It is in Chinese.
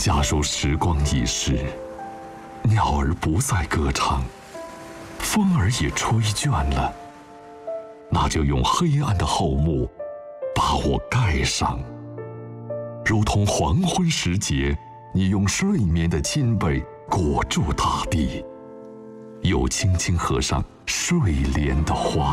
假如时光已逝，鸟儿不再歌唱，风儿也吹倦了，那就用黑暗的厚幕把我盖上，如同黄昏时节，你用睡眠的亲被裹住大地，又轻轻合上睡莲的花。